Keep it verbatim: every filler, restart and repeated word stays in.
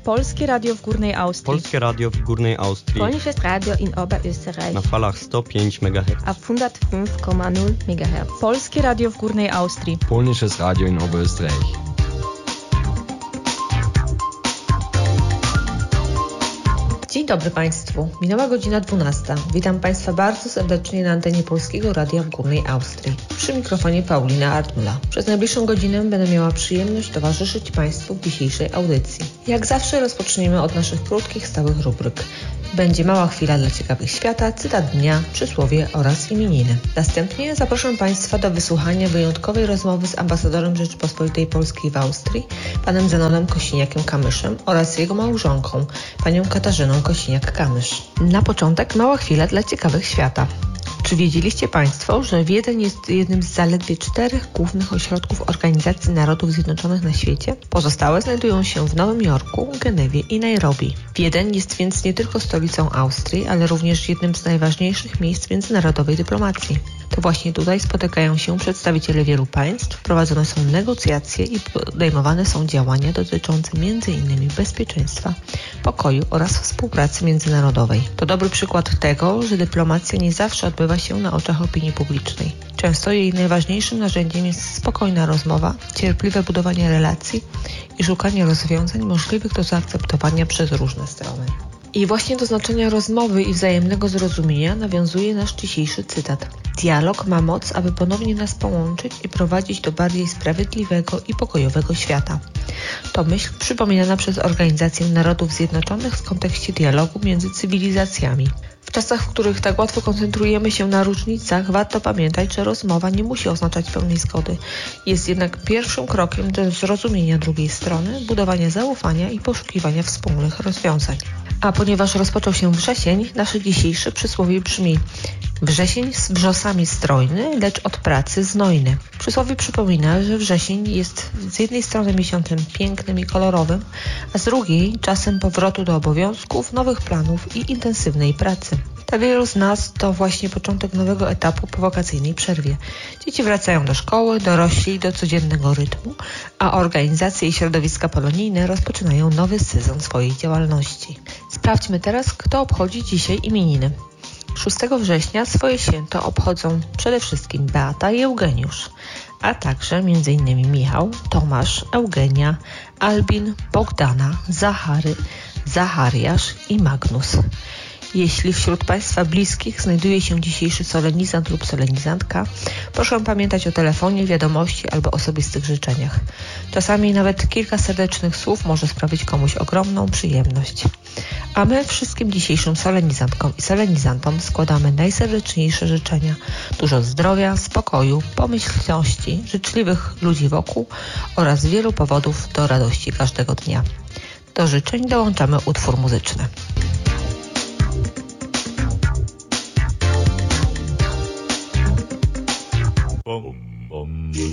Polskie Radio w Górnej Austrii. Polskie Radio w Górnej Austrii. Polnisches Radio in Oberösterreich. Na falach sto pięć megahertz. A hundert fünf Komma null megahertz. Polskie Radio w Górnej Austrii. Polnisches Radio in Oberösterreich. Dzień dobry Państwu. Minęła godzina dwunasta. Witam Państwa bardzo serdecznie na antenie Polskiego Radia w Górnej Austrii. Przy mikrofonie Paulina Artmula. Przez najbliższą godzinę będę miała przyjemność towarzyszyć Państwu w dzisiejszej audycji. Jak zawsze rozpoczniemy od naszych krótkich, stałych rubryk. Będzie mała chwila dla ciekawych świata, cytat dnia, przysłowie oraz imieniny. Następnie zapraszam Państwa do wysłuchania wyjątkowej rozmowy z ambasadorem Rzeczypospolitej Polskiej w Austrii, panem Zenonem Kosiniakiem-Kamyszem oraz jego małżonką, panią Katarzyną Kosiniak-Kamysz. Na początek mała chwila dla ciekawych świata. Czy wiedzieliście Państwo, że Wiedeń jest jednym z zaledwie czterech głównych ośrodków Organizacji Narodów Zjednoczonych na świecie? Pozostałe znajdują się w Nowym Jorku, Genewie i Nairobi. Wiedeń jest więc nie tylko stolicą Austrii, ale również jednym z najważniejszych miejsc międzynarodowej dyplomacji. To właśnie tutaj spotykają się przedstawiciele wielu państw, prowadzone są negocjacje i podejmowane są działania dotyczące między innymi bezpieczeństwa, pokoju oraz współpracy międzynarodowej. To dobry przykład tego, że dyplomacja nie zawsze odbywa się na oczach opinii publicznej. Często jej najważniejszym narzędziem jest spokojna rozmowa, cierpliwe budowanie relacji i szukanie rozwiązań możliwych do zaakceptowania przez różne strony. I właśnie do znaczenia rozmowy i wzajemnego zrozumienia nawiązuje nasz dzisiejszy cytat. Dialog ma moc, aby ponownie nas połączyć i prowadzić do bardziej sprawiedliwego i pokojowego świata. To myśl przypominana przez Organizację Narodów Zjednoczonych w kontekście dialogu między cywilizacjami. W czasach, w których tak łatwo koncentrujemy się na różnicach, warto pamiętać, że rozmowa nie musi oznaczać pełnej zgody. Jest jednak pierwszym krokiem do zrozumienia drugiej strony, budowania zaufania i poszukiwania wspólnych rozwiązań. A ponieważ rozpoczął się wrzesień, nasze dzisiejsze przysłowie brzmi: wrzesień z wrzosami strojny, lecz od pracy znojny. Przysłowie przypomina, że wrzesień jest z jednej strony miesiącem pięknym i kolorowym, a z drugiej czasem powrotu do obowiązków, nowych planów i intensywnej pracy. Dla wielu z nas to właśnie początek nowego etapu po wakacyjnej przerwie. Dzieci wracają do szkoły, dorośli do codziennego rytmu, a organizacje i środowiska polonijne rozpoczynają nowy sezon swojej działalności. Sprawdźmy teraz, kto obchodzi dzisiaj imieniny. szóstego września swoje święto obchodzą przede wszystkim Beata i Eugeniusz, a także m.in. Michał, Tomasz, Eugenia, Albin, Bogdana, Zachary, Zachariasz i Magnus. Jeśli wśród Państwa bliskich znajduje się dzisiejszy solenizant lub solenizantka, proszę pamiętać o telefonie, wiadomości albo osobistych życzeniach. Czasami nawet kilka serdecznych słów może sprawić komuś ogromną przyjemność. A my wszystkim dzisiejszym solenizantkom i solenizantom składamy najserdeczniejsze życzenia, dużo zdrowia, spokoju, pomyślności, życzliwych ludzi wokół oraz wielu powodów do radości każdego dnia. Do życzeń dołączamy utwór muzyczny. Bum, bum.